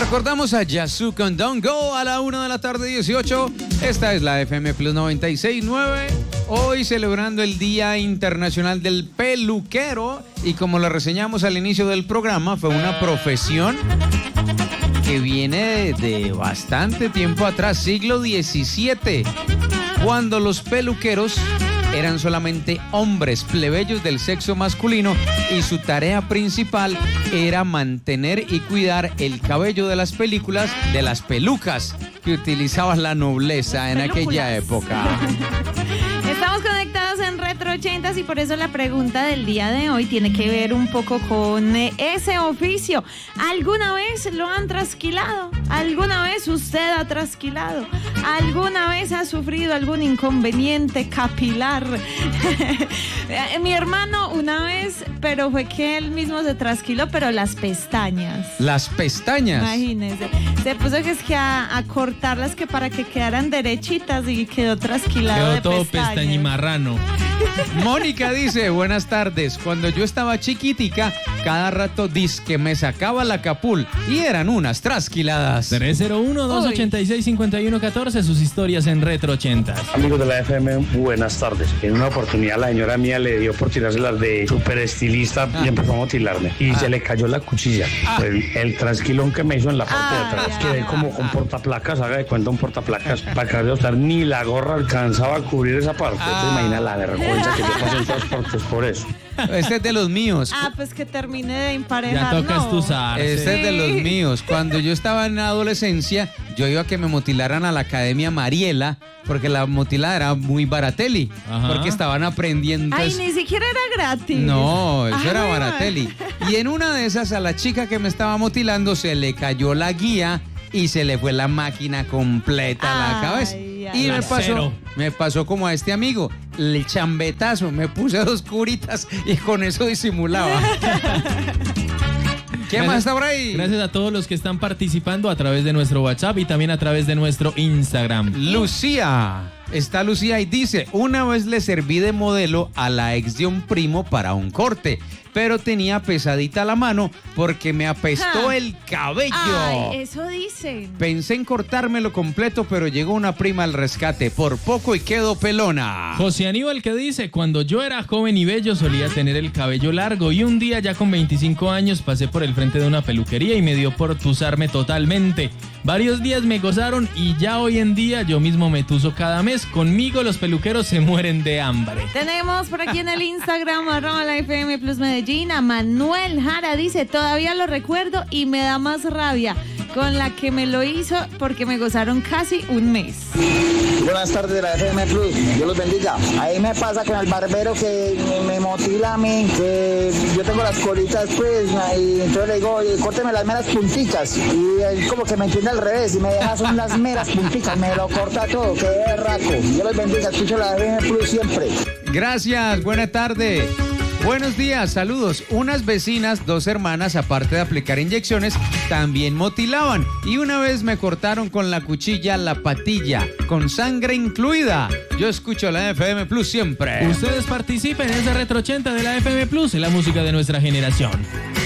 Recordamos a Yazoo con Don't Go a la 1 de la tarde 18. Esta es la FM Plus 96.9. Hoy celebrando el Día Internacional del Peluquero. Y como lo reseñamos al inicio del programa, fue una profesión que viene de bastante tiempo atrás, siglo XVII, cuando los peluqueros eran solamente hombres plebeyos del sexo masculino y su tarea principal era mantener y cuidar el cabello de las películas, de las pelucas que utilizaba la nobleza en aquella época. Estamos conectados en Retro 80s y por eso la pregunta del día de hoy tiene que ver un poco con ese oficio. ¿Alguna vez lo han trasquilado? ¿Alguna vez usted ha trasquilado? ¿Alguna vez ha sufrido algún inconveniente capilar? Mi hermano una vez, pero fue que él mismo se trasquiló, pero las pestañas. ¿Las pestañas? Imagínese. Se puso a cortarlas que para que quedaran derechitas y quedó trasquilado de todo pestañas. Pestañimarrano. Mónica dice, buenas tardes, cuando yo estaba chiquitica, cada rato dizque me sacaba la capul y eran unas trasquiladas. 301-286-5114, sus historias en Retro 80. Amigos de la FM, buenas tardes. En una oportunidad la señora mía le dio por tirárselas de súper estilista y empezó a motilarme. Y se le cayó la cuchilla. El trasquilón que me hizo en la parte de atrás. Quedé como con portaplacas, haga de cuenta un portaplacas. Para que de usar ni la gorra alcanzaba a cubrir esa parte. Entonces imagina la vergüenza que yo pasé en todas partes por eso. Este es de los míos. Pues que termine de emparejar. Ya toca estuzarse. Este es de los míos. Cuando yo estaba en la adolescencia, yo iba a que me motilaran a la Academia Mariela, porque la motilada era muy baratelli. Ajá. Porque estaban aprendiendo. Ay, ni siquiera era gratis. No, eso era baratelli. Y en una de esas, a la chica que me estaba motilando se le cayó la guía y se le fue la máquina completa a la cabeza. Y me pasó como a este amigo, el chambetazo, me puse 2 curitas y con eso disimulaba. ¿Qué más está por ahí? Gracias a todos los que están participando a través de nuestro WhatsApp y también a través de nuestro Instagram. Lucía. Está Lucía y dice, una vez le serví de modelo a la ex de un primo para un corte, pero tenía pesadita la mano porque me apestó el cabello. Ay, eso dicen. Pensé en cortármelo completo, pero llegó una prima al rescate. Por poco y quedo pelona. José Aníbal que dice, cuando yo era joven y bello solía tener el cabello largo y un día ya con 25 años pasé por el frente de una peluquería y me dio por tuzarme totalmente. Varios días me gozaron y ya hoy en día yo mismo me tuzo cada mes. Conmigo los peluqueros se mueren de hambre. Tenemos por aquí en el Instagram @la FM Plus Medellín a Manuel Jara, dice, todavía lo recuerdo y me da más rabia con la que me lo hizo porque me gozaron casi un mes. Buenas tardes de la FM Plus, Dios los bendiga. Ahí me pasa con el barbero que me motila a mí, que yo tengo las colitas pues, y entonces le digo, oye, córteme las meras punticas, y él como que me entiende al revés y me deja son las meras punticas, me lo corta todo, que berraco. Dios los bendiga, escucho la FM Plus siempre. Gracias, buena tarde. Buenos días, saludos. Unas vecinas, 2 hermanas, aparte de aplicar inyecciones, también motilaban. Y una vez me cortaron con la cuchilla la patilla, con sangre incluida. Yo escucho la FM Plus siempre. Ustedes participen en esa Retro 80 de la FM Plus, en la música de nuestra generación.